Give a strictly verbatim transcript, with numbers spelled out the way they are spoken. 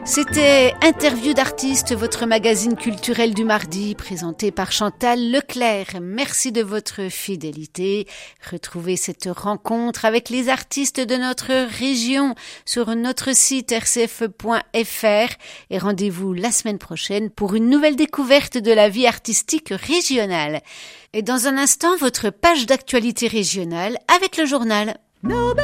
C'était Interview d'artistes, votre magazine culturel du mardi, présenté par Chantal Leclerc. Merci de votre fidélité. Retrouvez cette rencontre avec les artistes de notre région sur notre site r c f e point f r et rendez-vous la semaine prochaine pour une nouvelle découverte de la vie artistique régionale. Et dans un instant, votre page d'actualité régionale avec le journal.